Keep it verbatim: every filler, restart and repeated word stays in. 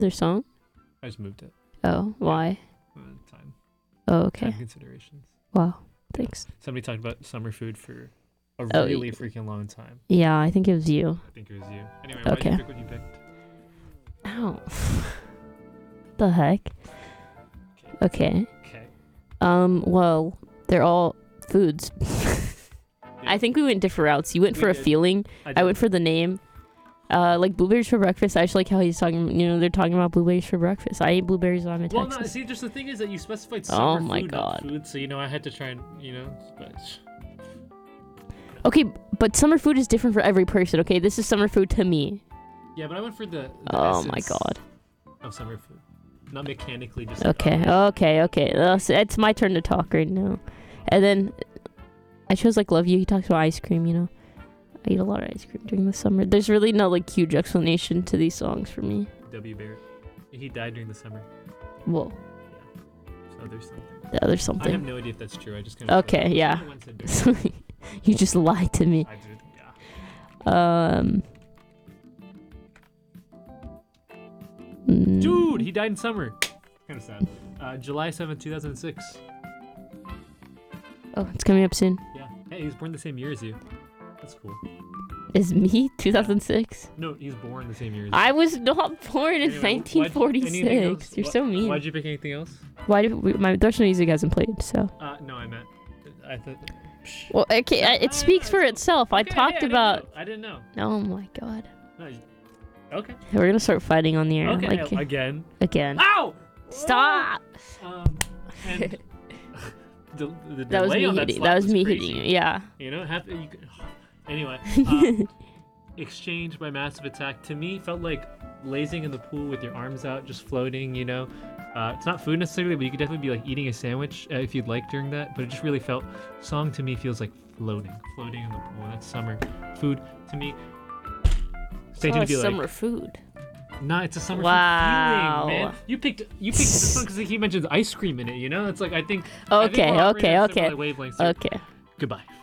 their song? I just moved it. Oh, why? Uh, time. Oh, okay. Time considerations. Wow. Thanks. Somebody talked about summer food for a Oh, really y- freaking long time. Yeah, I think it was you. I think it was you. Anyway, why did Okay. you pick what you picked? Ow. The heck? Okay. Okay. Um, well, they're all foods. Yeah. I think we went different routes. You went We for a did. feeling. I, I went for the name. Uh, like blueberries for breakfast. I actually like how he's talking. You know, they're talking about blueberries for breakfast. I ate blueberries when I'm in Well, Texas. no, see, just the thing is that you specified Oh summer my food, not God. food, so, you know, I had to try and, you know, but... Okay, but summer food is different for every person. Okay, this is summer food to me. Yeah, but I went for the, the Oh my essence God. of summer food. Not mechanically, just... Okay, Like, oh, okay, okay. That's- It's my turn to talk right now. And then I chose like Love You. He talks about ice cream, you know. I eat a lot of ice cream during the summer. There's really no like huge explanation to these songs for me. W. Barrett. He died during the summer, Whoa, so there's something. yeah, there's I have something. no idea if that's true. I just kind of... Okay, yeah. You just lied to me. I did, yeah. Um. mm, Dude, he died in summer. Kind of sad. Uh, July seventh, two thousand six. Oh, it's coming up soon. Yeah. Hey, he was born the same year as you. That's cool. Is me two thousand six? No, he's born the same year as you. I was not born in Anyway, why'd- nineteen anything forty-six. else? You're Wha- so mean. Why'd you pick anything else? Why did we, my Russian music hasn't played? So. Uh, no, I meant... I thought... Psh. Well, okay, I- No, it speaks no, for it's- itself. I Okay, talked hey, I didn't about. know. I didn't know. Oh my god. No, you- okay. We're gonna start fighting on the air. Okay, Like again. again. Ow! Stop. Um, and the, the That was delay me on that hitting. slap That was me crazy. hitting you. Yeah. You know, have, you could, anyway. Um, Exchange by Massive Attack to me felt like lazing in the pool with your arms out, just floating. You know, uh, it's not food necessarily, but you could definitely be like eating a sandwich uh, if you'd like during that. But it just really felt. Song to me feels like floating, floating in the pool. That's summer. Food to me. Stay tuned Oh, to be summer like. food. Nah, it's a summer Wow. food feeling, man. You picked you picked this song because he mentions ice cream in it. You know, it's like I think. I think Okay, we're operating okay, on okay. similar wavelengths here. Okay. Goodbye.